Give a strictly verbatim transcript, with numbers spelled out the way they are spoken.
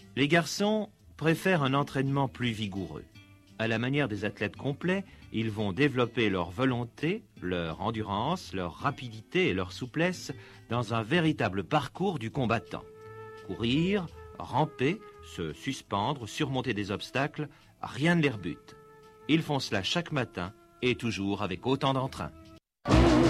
Les garçons préfèrent un entraînement plus vigoureux. À la manière des athlètes complets, ils vont développer leur volonté, leur endurance, leur rapidité et leur souplesse dans un véritable parcours du combattant. Courir, ramper, se suspendre, surmonter des obstacles, rien ne les rebute. Ils font cela chaque matin et toujours avec autant d'entrain.